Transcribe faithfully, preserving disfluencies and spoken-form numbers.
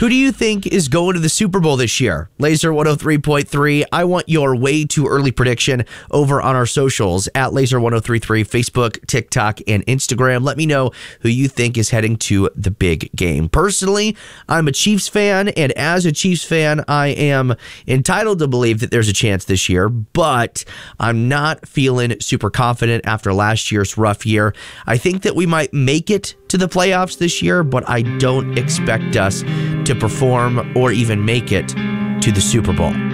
Who do you think is going to the Super Bowl this year? Laser one oh three point three. I want your way too early prediction over on our socials at Laser one oh three three, Facebook, TikTok, and Instagram. Let me know who you think is heading to the big game. Personally, I'm a Chiefs fan, and as a Chiefs fan, I am entitled to believe that there's a chance this year, but I'm not feeling super confident after last year's rough year. I think that we might make it to the playoffs this year, but I don't expect us to perform or even make it to the Super Bowl.